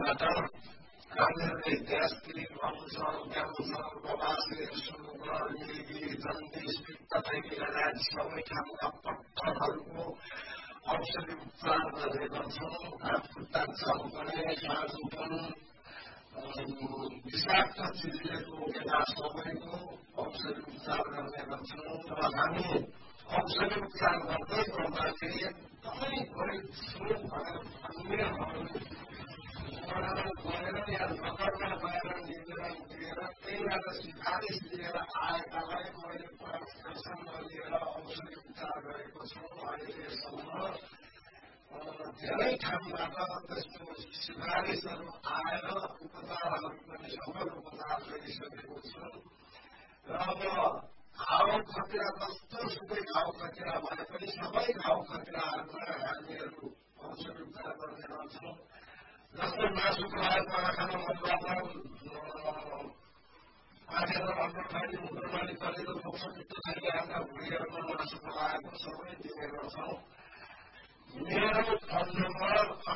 माध्यमबाट हामीहरूले देशकै प्रवासी जन्देश तथा लगायत सबै ठाउँका पत्थरहरूको औषधि उपचार गर्ने गर्छौँ। हात खुट्टा चल्कने खानपिन विषाक्त चिजले रोकेका सबैको औषधि उपचार गर्ने गर्छौँ र हामी औषधि उपचार गर्दै गर्दाखेरि एकदमै गरिब छौँ भनेर अन्यहरू गएर या नगरमा गएर निवेदन दिएर त्यहीबाट सिफारिस लिएर आएकालाई मैले प्रशासनमा लिएर औषधि उपचार गरेको छु। अहिलेसम्म धेरै ठाउँबाट त्यस्तो सिफारिसहरू आएर उपचारहरू पनि सफल उपचार गरिसकेको छु र अब घाउ खटिरा जस्तो सुकै घाउ खटिरा भए पनि सबै घाउ खटिराहरूबाट हामीहरू औषधि उपचार गर्ने गर्छौँ। जस्तो मासु खुवाएर खान मनबाट पाखेर राम्रो खाने मुद्रमानी गरेर मोक्ष खाइरहेका भुँडीहरूमा मासु खुवाएको सबै दिने गर्छौँ। मेरो फोन नम्बर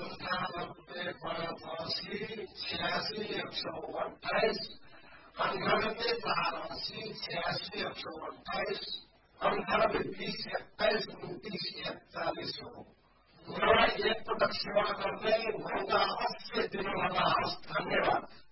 9885866128 9848866128 9820212941 हो। मलाई एकपटक सेवा गर्दै मौका अवश्य दिनुभन्दा हवस्। धन्यवाद।